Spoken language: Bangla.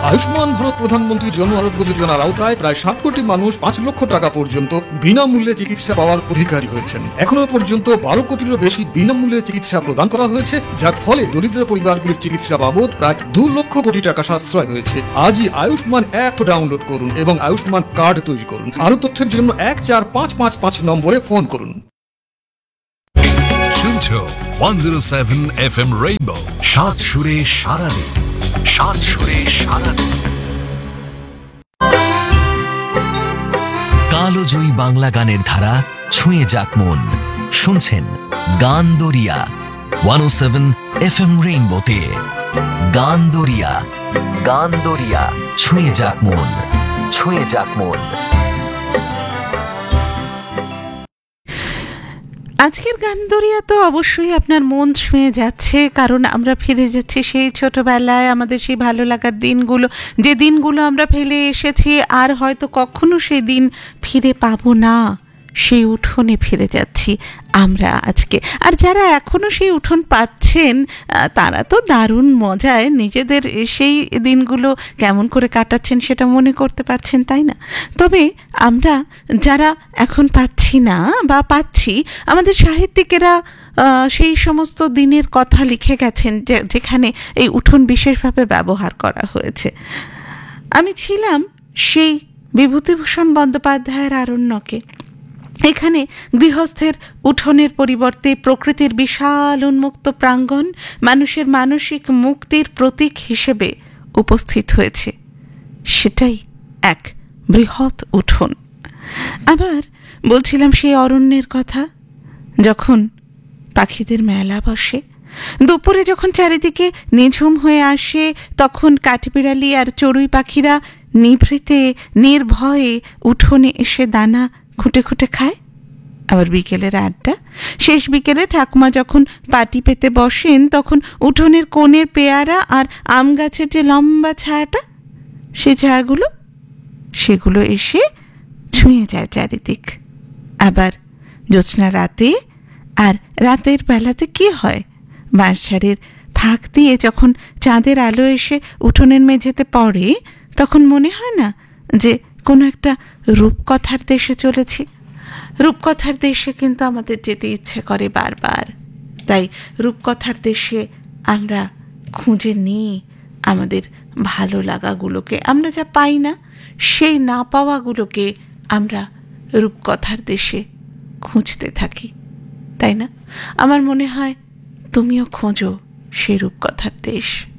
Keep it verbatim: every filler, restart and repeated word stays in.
আয়ুষ্মান ভারত প্রধানমন্ত্রী জন আরোগ্য যোজনার আওতায় প্রায় ষাট কোটি মানুষ পাঁচ লক্ষ টাকা পর্যন্ত বিনামূল্যে চিকিৎসা পাওয়ার অধিকারী হয়েছেন। এখনো পর্যন্ত বারো কোটিরও বেশি বিনামূল্যে চিকিৎসা প্রদান করা হয়েছে, যার ফলে দরিদ্র পরিবারগুলির চিকিৎসা বাবদ প্রায় দু লক্ষ কোটি টাকা সাশ্রয় হয়েছে। আজই আয়ুষ্মান অ্যাপ ডাউনলোড করুন এবং আয়ুষ্মান কার্ড তৈরি করুন। আরো তথ্যের জন্য এক চার পাঁচ পাঁচ পাঁচ নম্বরে ফোন করুন। শুনছো one zero seven F M rainbow, সাত সুরে সারাদিন, সাত সুরে সারাদিন। কালোজয়ী বাংলা গানের ধারা ছুঁয়ে যাক মন। শুনছেন গান দরিয়া ওয়ান ও সেভেন এফ এম রেইনবোতে। গান দরিয়া, গান দরিয়া, ছুঁয়ে যাক মন, ছুঁয়ে যাক মন। আজকের গান দরিয়া তো অবশ্যই আপনার মন ছুঁয়ে যাচ্ছে, কারণ আমরা ফিরে যাচ্ছি সেই ছোটবেলায়, আমাদের সেই ভালো লাগার দিনগুলো, যে দিনগুলো আমরা ফেলে এসেছি আর হয়তো কখনো সেই দিন ফিরে পাবো না। সেই উঠোনে ফিরে যাচ্ছি আমরা আজকে। আর যারা এখনও সেই উঠোন পাচ্ছেন তারা তো দারুণ মজায় নিজেদের সেই দিনগুলো কেমন করে কাটাচ্ছেন সেটা মনে করতে পারছেন, তাই না? তবে আমরা যারা এখন পাচ্ছি না বা পাচ্ছি, আমাদের সাহিত্যিকেরা সেই সমস্ত দিনের কথা লিখে গেছেন যেখানে এই উঠোন বিশেষভাবে ব্যবহার করা হয়েছে। আমি ছিলাম সেই বিভূতিভূষণ বন্দ্যোপাধ্যায়ের আরণ্যকে। এখানে গৃহস্থের উঠোনের পরিবর্তে প্রকৃতির বিশাল উন্মুক্ত প্রাঙ্গণ মানুষের মানসিক মুক্তির প্রতীক হিসেবে উপস্থিত হয়েছে। সেটাই এক বৃহৎ উঠোন। আবার বলছিলাম সেই অরণ্যের কথা, যখন পাখিদের মেলা বসে, দুপুরে যখন চারিদিকে নিঝুম হয়ে আসে, তখন কাঠবিড়ালি আর চড়ুই পাখিরা নিভৃতে নির্ভয়ে উঠোনে এসে দানা খুঁটে খুঁটে খায়। আবার বিকেলের আড্ডা, শেষ বিকেলে ঠাকুমা যখন পাটি পেতে বসেন, তখন উঠোনের কোণের পেয়ারা আর আম গাছের যে লম্বা ছায়াটা, সে ছায়াগুলো সেগুলো এসে ছুঁয়ে যায় চারিদিক। আবার জ্যোৎস্না রাতে আর রাতের বেলাতে কি হয়, বাঁশঝাড়ের ফাঁক দিয়ে যখন চাঁদের আলো এসে উঠোনের মেঝেতে পড়ে, তখন মনে হয় না যে কোনো একটা রূপকথার দেশে চলেছি। রূপকথার দেশে কিন্তু আমাদের যেতে ইচ্ছে করে বারবার। তাই রূপকথার দেশে আমরা খুঁজে নিই আমাদের ভালো লাগাগুলোকে। আমরা যা পাই না, সেই না পাওয়াগুলোকে আমরা রূপকথার দেশে খুঁজতে থাকি, তাই না? আমার মনে হয় তুমিও খোঁজো সেই রূপকথার দেশ।